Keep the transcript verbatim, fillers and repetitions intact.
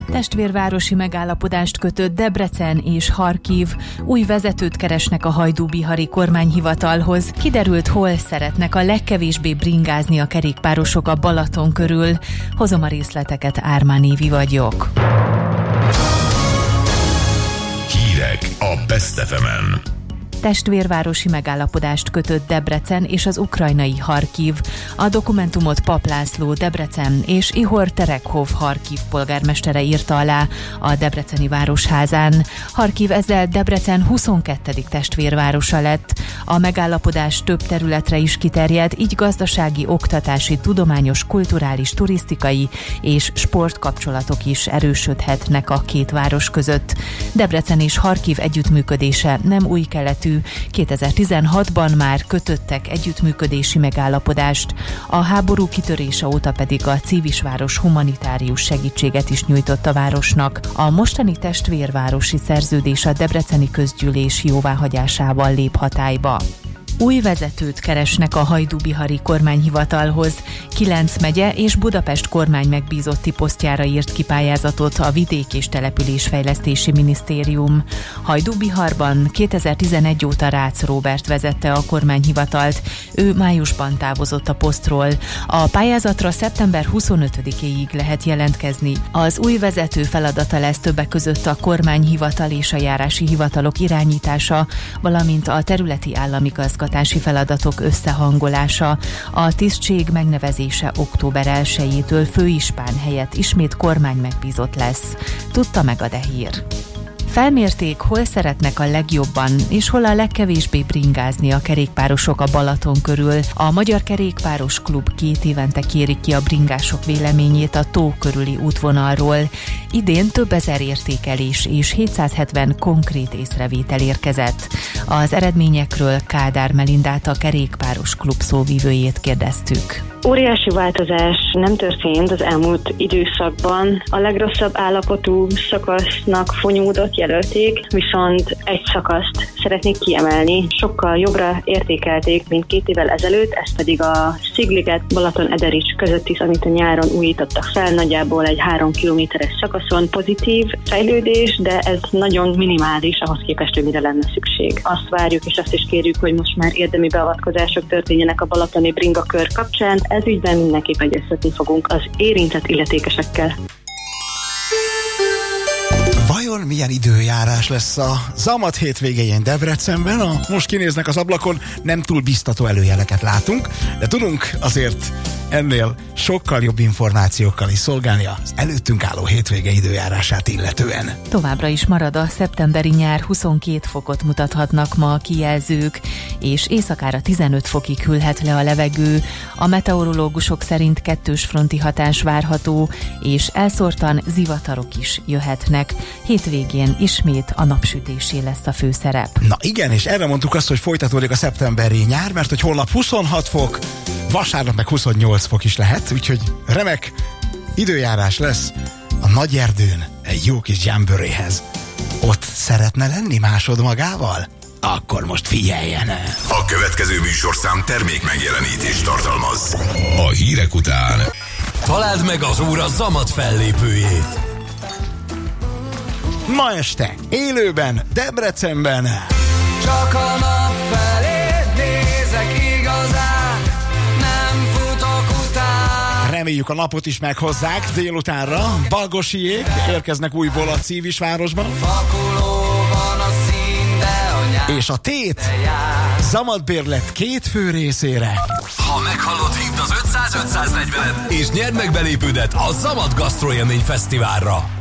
Testvérvárosi megállapodást kötött Debrecen és Harkiv. Új vezetőt keresnek a hajdúbihari kormányhivatalhoz. Kiderült, hol szeretnek a legkevésbé bringázni a kerékpárosok a Balaton körül. Hozom a részleteket, Ármán Évi vagyok. Hírek a Best ef emen. Testvérvárosi megállapodást kötött Debrecen és az ukrajnai Harkiv. A dokumentumot Pap László Debrecen és Ihor Terekhov Harkiv polgármestere írta alá a debreceni városházán. Harkiv ezzel Debrecen huszonkettedik testvérvárosa lett. A megállapodás több területre is kiterjed, így gazdasági, oktatási, tudományos, kulturális, turisztikai és sportkapcsolatok is erősödhetnek a két város között. Debrecen és Harkiv együttműködése nem új keletű. kétezer-tizenhatban már kötöttek együttműködési megállapodást, a háború kitörése óta pedig a Civisváros humanitárius segítséget is nyújtott a városnak. A mostani testvérvárosi szerződés a debreceni közgyűlés jóváhagyásával lép hatályba. Új vezetőt keresnek a hajdúbihari kormányhivatalhoz. Kilenc megye és Budapest kormány megbízotti posztjára írt ki pályázatot a Vidék- és Településfejlesztési Minisztérium. Hajdúbiharban kétezer-tizenegy óta Rácz Róbert vezette a kormányhivatalt. Ő májusban távozott a posztról. A pályázatra szeptember huszonötödikéig lehet jelentkezni. Az új vezető feladata lesz többek között a kormányhivatal és a járási hivatalok irányítása, valamint a területi állami gazdasági feladatok összehangolása. A tisztség megnevezése október elsejétől főispán helyett ismét kormány megbízott lesz. Tudta meg a Dehír. Felmérték, hol szeretnek a legjobban, és hol a legkevésbé bringázni a kerékpárosok a Balaton körül. A Magyar Kerékpáros Klub két évente kéri ki a bringások véleményét a tó körüli útvonalról. Idén több ezer értékelés és hétszázhetven konkrét észrevétel érkezett. Az eredményekről Kádár Melindát, a Kerékpáros Klub szóvivőjét kérdeztük. Óriási változás nem történt az elmúlt időszakban. A legrosszabb állapotú szakasznak Fonyódot jelölték, viszont egy szakaszt szeretnék kiemelni. Sokkal jobbra értékelték, mint két évvel ezelőtt, ez pedig a Szigliget Balaton-Ederics között is, amit a nyáron újítottak fel, nagyjából egy három kilométeres szakaszon. Pozitív fejlődés, de ez nagyon minimális ahhoz képest, hogy mire lenne szükség. Azt várjuk és azt is kérjük, hogy most már érdemi beavatkozások történjenek a balatoni bringakör kapcsán. Ez ügyben mindenképp egyeztetni fogunk az érintett illetékesekkel. Vajon milyen időjárás lesz a Zamat hétvégén Debrecenben? A most kinéznek az ablakon, nem túl biztató előjeleket látunk, de tudunk azért ennél sokkal jobb információkkal is szolgálni az előttünk álló hétvége időjárását illetően. Továbbra is marad a szeptemberi nyár, huszonkét fokot mutathatnak ma a kijelzők, és éjszakára tizenöt fokig hűlhet le a levegő. A meteorológusok szerint kettős fronti hatás várható, és elszórtan zivatarok is jöhetnek. Hétvégén ismét a napsütésé lesz a főszerep. Na igen, és erre mondtuk azt, hogy folytatódik a szeptemberi nyár, mert hogy holnap huszonhat fok, vasárnap meg huszonnyolc fok is lehet, úgyhogy remek időjárás lesz a Nagyerdőn egy jó kis jamboréhez. Ott szeretne lenni másod magával? Akkor most figyeljen! A következő műsorszám termék megjelenítést tartalmaz. A hírek után találd meg az óra Zamat fellépőjét. Ma este élőben Debrecenben csak a nap felé nézek igazán, nem futok után. Reméljük a napot is meghozzák délutánra. Balgosiék érkeznek újból a Civisvárosban. Vakulóban a szín, de a nyár. És a tét Zamatbérlet két fő részére. Ha meghallod, hívd az ötszáz ötszáznegyvenet és nyerd meg belépődet a Zamat Gasztroélmény Fesztiválra.